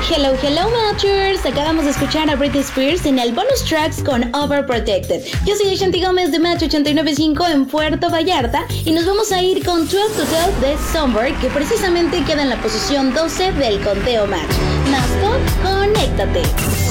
Hello, hello Matchers. Acabamos de escuchar a Britney Spears en el bonus tracks con Overprotected. Yo soy Shanti Gómez de Match 895 en Puerto Vallarta y nos vamos a ir con 12 to 12 de Somewhere, que precisamente queda en la posición 12 del conteo Match. Más pop, conéctate.